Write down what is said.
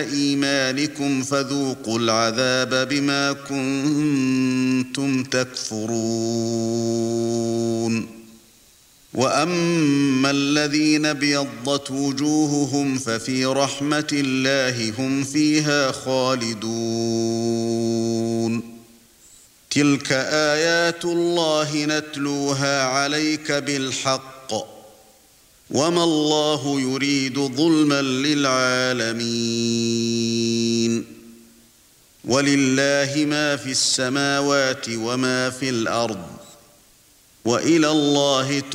إيمانكم فذوقوا العذاب بما كنتم تكفرون وأما الذين ابيضت وجوههم ففي رحمة الله هم فيها خالدون تلك آيات الله نتلوها عليك بالحق وما الله يريد ظلما للعالمين ولله ما في السماوات وما في الأرض وإلى الله